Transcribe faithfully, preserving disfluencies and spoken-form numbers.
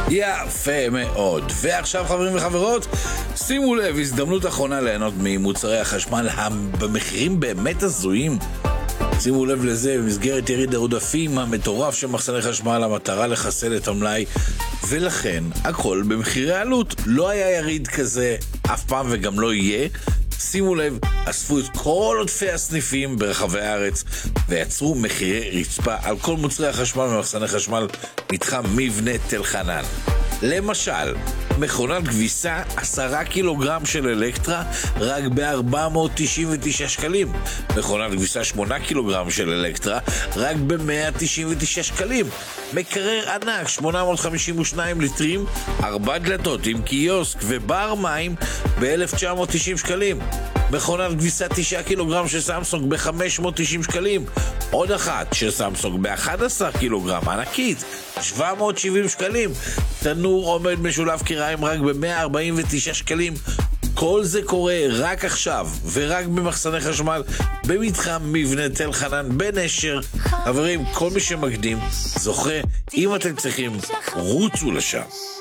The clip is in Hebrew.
יפה מאוד. ועכשיו חברים וחברות, שימו לב, הזדמנות אחרונה ליהנות ממוצרי החשמל במחירים באמת הזויים. שימו לב לזה, במסגרת יריד העודפים המטורף של מחסני חשמל, המטרה לחסל את המלאי, ולכן הכל במחירי עלות. לא היה יריד כזה אף פעם וגם לא יהיה. שימו לב, אספו את כל עודפי הסניפים ברחבי הארץ ויצרו מחירי רצפה על כל מוצרי החשמל במחסני חשמל מתחם מבנה תל חנן. למשל, מכונת כביסה עשרה קילוגרם של אלקטרה רק ב-ארבע מאות תשעים ותשעה שקלים. מכונת כביסה שמונה קילוגרם של אלקטרה רק ב-מאה תשעים ותשעה שקלים. מקרר ענק שמונה מאות חמישים ושניים ליטרים, ארבע דלתות עם קיוסק ובר מים ב-אלף תשע מאות תשעים שקלים. מכונת כביסה תשעה קילוגרם של סמסונג ב-חמש מאות תשעים שקלים. עוד אחת של סמסונג ב-אחד עשר קילוגרם, ענקית, שבע מאות שבעים שקלים. תנור עומד משולב קיריים רק ב-מאה ארבעים ותשעה שקלים. כל זה קורה רק עכשיו ורק במחסני חשמל במתחם מבנה תל חנן בנשר. חברים, כל מי שמקדים זוכה. אם אתם צריכים, רוצו לשם.